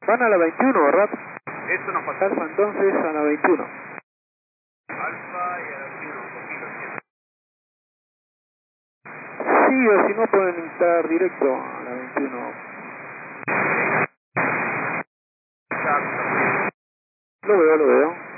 Van a la 21, ¿verdad? Eso nos pasa. Alfa entonces a la 21. Alfa y a la 21, poquito. Sí, o si no pueden entrar directo a la 21. Lo veo, lo veo.